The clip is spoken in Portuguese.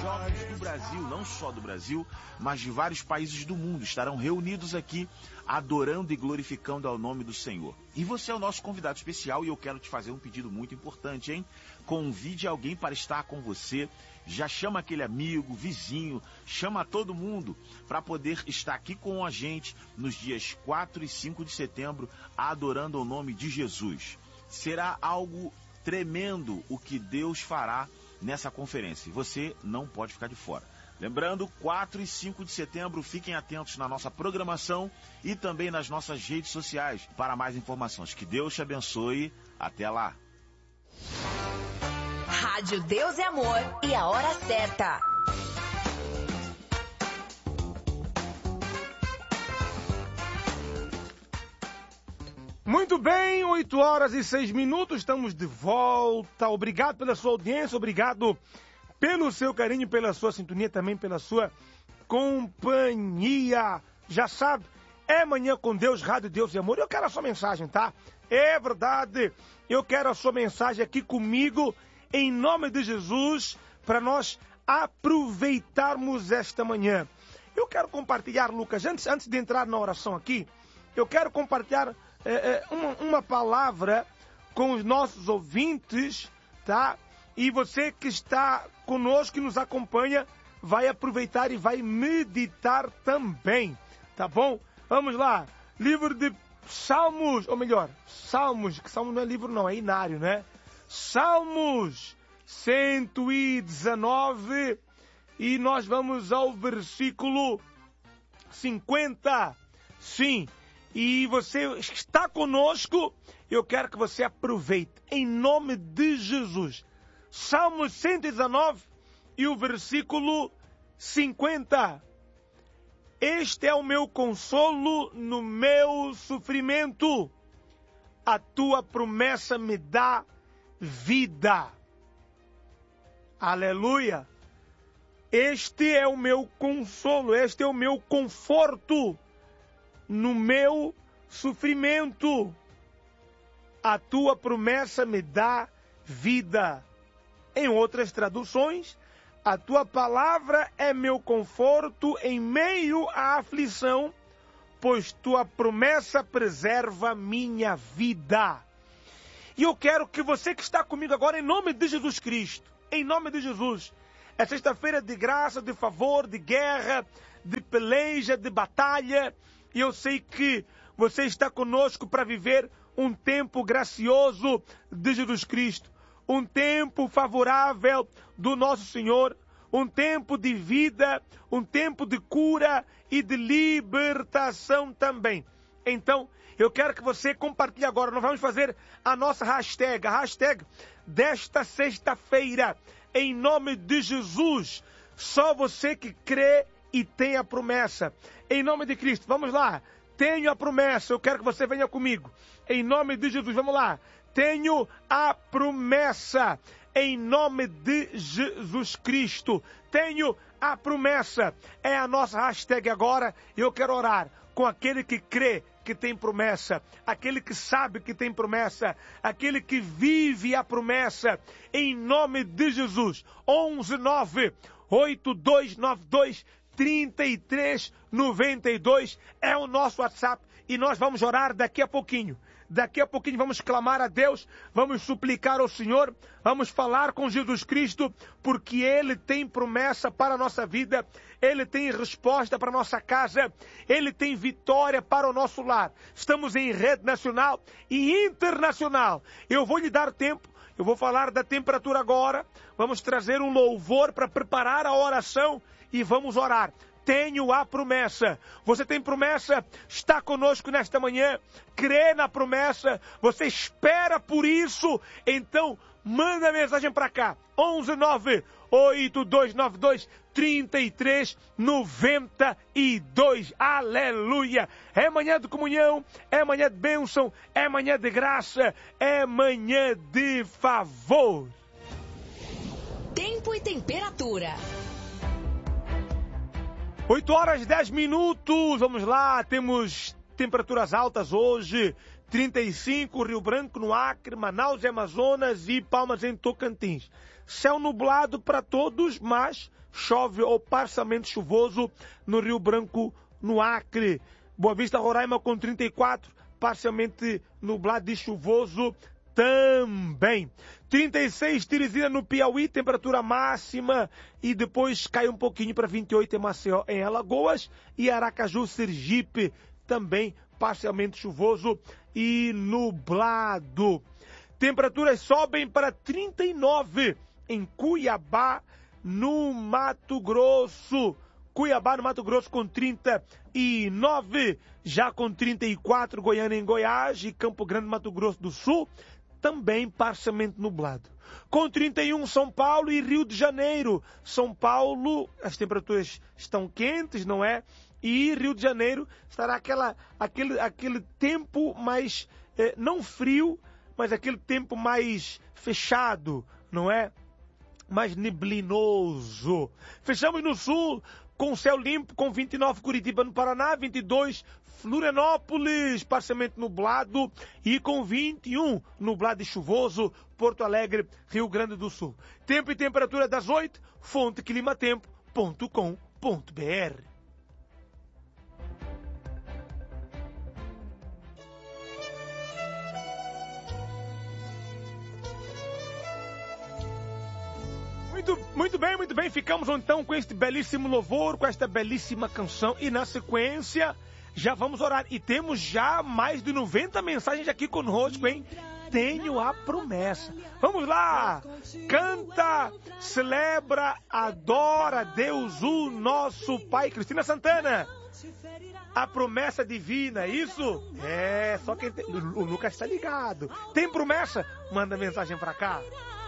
jovens do Brasil, não só do Brasil, mas de vários países do mundo, estarão reunidos aqui, adorando e glorificando ao nome do Senhor. E você é o nosso convidado especial e eu quero te fazer um pedido muito importante, hein? Convide alguém para estar com você, já chama aquele amigo, vizinho, chama todo mundo para poder estar aqui com a gente nos dias 4 e 5 de setembro, adorando ao nome de Jesus. Será algo tremendo o que Deus fará nessa conferência. Você não pode ficar de fora. Lembrando, 4 e 5 de setembro, fiquem atentos na nossa programação e também nas nossas redes sociais para mais informações. Que Deus te abençoe. Até lá. Rádio Deus é Amor e a hora certa. Muito bem, 8 horas e 6 minutos, estamos de volta. Obrigado pela sua audiência, obrigado pelo seu carinho, pela sua sintonia, também pela sua companhia. Já sabe, é Manhã com Deus, Rádio Deus e Amor. Eu quero a sua mensagem, tá? É verdade, eu quero a sua mensagem aqui comigo, em nome de Jesus, para nós aproveitarmos esta manhã. Eu quero compartilhar, Lucas, antes de entrar na oração aqui, eu quero compartilhar uma palavra com os nossos ouvintes, tá? E você que está conosco, que nos acompanha, vai aproveitar e vai meditar também, tá bom? Vamos lá, livro de Salmos, ou melhor, Salmos, que Salmo não é livro não, é inário, né? Salmos 119, e nós vamos ao versículo 50, sim. E você está conosco, eu quero que você aproveite, em nome de Jesus. Salmo 119 e o versículo 50. Este é o meu consolo no meu sofrimento. A tua promessa me dá vida. Aleluia. Este é o meu consolo, este é o meu conforto no meu sofrimento. A tua promessa me dá vida. Em outras traduções, a tua palavra é meu conforto em meio à aflição, pois tua promessa preserva minha vida. E eu quero que você que está comigo agora, em nome de Jesus Cristo, em nome de Jesus, é sexta-feira de graça, de favor, de guerra, de peleja, de batalha, e eu sei que você está conosco para viver um tempo gracioso de Jesus Cristo, um tempo favorável do nosso Senhor, um tempo de vida, um tempo de cura e de libertação também. Então, eu quero que você compartilhe agora. Nós vamos fazer a nossa hashtag, a hashtag desta sexta-feira, em nome de Jesus. Só você que crê e tem a promessa. Em nome de Cristo, vamos lá. Tenho a promessa, eu quero que você venha comigo. Em nome de Jesus, vamos lá. Tenho a promessa. Em nome de Jesus Cristo. Tenho a promessa. É a nossa hashtag agora. E eu quero orar com aquele que crê que tem promessa, aquele que sabe que tem promessa, aquele que vive a promessa, em nome de Jesus. 11982923392 é o nosso WhatsApp e nós vamos orar daqui a pouquinho. Daqui a pouquinho vamos clamar a Deus, vamos suplicar ao Senhor, vamos falar com Jesus Cristo, porque Ele tem promessa para a nossa vida, Ele tem resposta para a nossa casa, Ele tem vitória para o nosso lar. Estamos em rede nacional e internacional. Eu vou lhe dar tempo, eu vou falar da temperatura agora, vamos trazer um louvor para preparar a oração e vamos orar. Tenho a promessa. Você tem promessa? Está conosco nesta manhã? Crê na promessa? Você espera por isso? Então, manda a mensagem para cá. 11982923392. Aleluia! É manhã de comunhão, é manhã de bênção, é manhã de graça, é manhã de favor. Tempo e temperatura. 8 horas e 10 minutos, vamos lá, temos temperaturas altas hoje, 35, Rio Branco no Acre, Manaus e Amazonas e Palmas em Tocantins. Céu nublado para todos, mas chove ou parcialmente chuvoso no Rio Branco, no Acre. Boa Vista, Roraima com 34, parcialmente nublado e chuvoso também. 36, Teresina no Piauí, temperatura máxima, e depois cai um pouquinho para 28 em Maceió, em Alagoas, e Aracaju, Sergipe, também parcialmente chuvoso e nublado. Temperaturas sobem para 39 em Cuiabá, no Mato Grosso. Cuiabá, no Mato Grosso, com 39, já com 34, Goiânia em Goiás e Campo Grande, Mato Grosso do Sul, também parcialmente nublado. Com 31, São Paulo e Rio de Janeiro. São Paulo, as temperaturas estão quentes, não é? E Rio de Janeiro estará aquele tempo mais, não frio, mas aquele tempo mais fechado, não é? Mais neblinoso. Fechamos no sul, com céu limpo, com 29 Curitiba no Paraná, 22 Florianópolis, parcialmente nublado, e com 21 nublado e chuvoso, Porto Alegre, Rio Grande do Sul. Tempo e temperatura das 8, fonteclimatempo.com.br. Muito bem, ficamos então com este belíssimo louvor, com esta belíssima canção, e na sequência já vamos orar, e temos já mais de 90 mensagens aqui conosco, hein? Tenho a promessa. Vamos lá! Canta, celebra, adora Deus, o nosso Pai. Cristina Santana, a promessa divina, isso? É, só quem tem... O Lucas está ligado. Tem promessa? Manda mensagem pra cá.